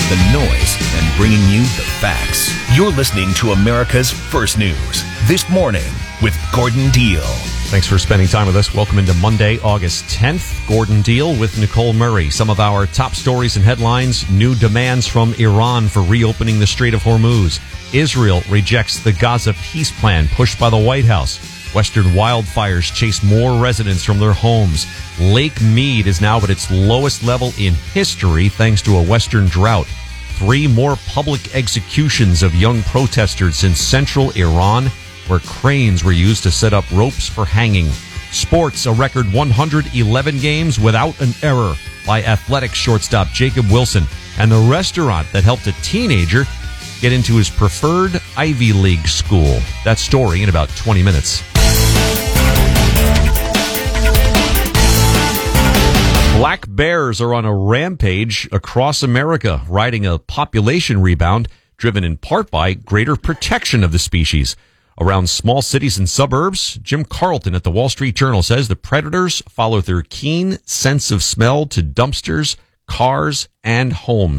the noise and bringing you the facts. You're listening to America's First News This Morning with Gordon Deal. Thanks for spending time with us. Welcome into Monday, August 10th. Gordon Deal with Nicole Murray. Some of our top stories and headlines. New demands from Iran for reopening the Strait of Hormuz. Israel rejects the Gaza peace plan pushed by the White House. Western wildfires chase more residents from their homes. Lake Mead is now at its lowest level in history thanks to a western drought. 3 more public executions of young protesters in central Iran, where cranes were used to set up ropes for hanging. Sports, a record 111 games without an error by Athletics shortstop Jacob Wilson, and the restaurant that helped a teenager get into his preferred Ivy League school. That story in about 20 minutes. Black bears are on a rampage across America, riding a population rebound driven in part by greater protection of the species. Around small cities and suburbs, Jim Carlton at the Wall Street Journal says the predators follow their keen sense of smell to dumpsters, cars, and homes.